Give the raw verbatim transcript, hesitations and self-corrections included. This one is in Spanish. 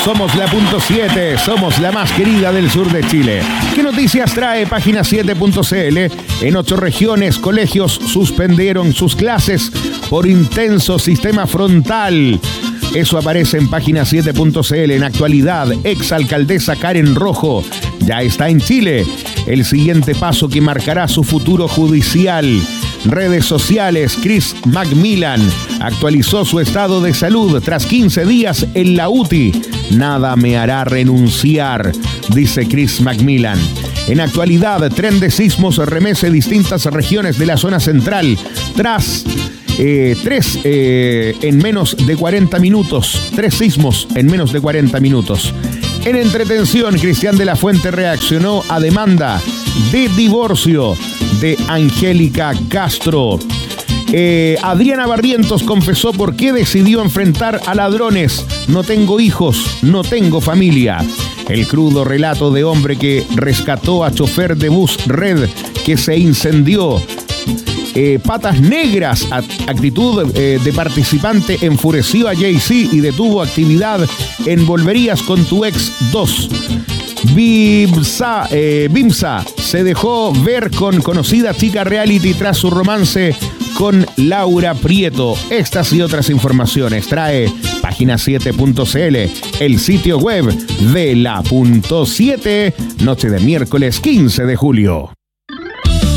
somos la punto siete, somos la más querida del sur de Chile. ¿Qué noticias trae página siete punto c l? En ocho regiones, colegios suspendieron sus clases por intenso sistema frontal. Eso aparece en página siete punto c l. En actualidad, exalcaldesa Karen Rojo ya está en Chile. El siguiente paso que marcará su futuro judicial. Redes sociales, Chris McMillan actualizó su estado de salud tras quince días en la U T I. Nada me hará renunciar, dice Chris McMillan. En actualidad, tren de sismos remece distintas regiones de la zona central tras eh, tres eh, en menos de cuarenta minutos. Tres sismos en menos de cuarenta minutos. En entretención, Cristian de la Fuente reaccionó a demanda de divorcio de Angélica Castro. Eh, Adriana Barrientos confesó por qué decidió enfrentar a ladrones. No tengo hijos, no tengo familia. El crudo relato de hombre que rescató a chofer de bus Red que se incendió. Eh, patas negras, actitud eh, de participante enfureció a Jay-Z y detuvo actividad en Volverías con tu ex dos. Bimsa, eh, Bimsa se dejó ver con conocida chica reality tras su romance con Laura Prieto. Estas y otras informaciones trae página siete punto c l, el sitio web de la punto siete, noche de miércoles quince de julio.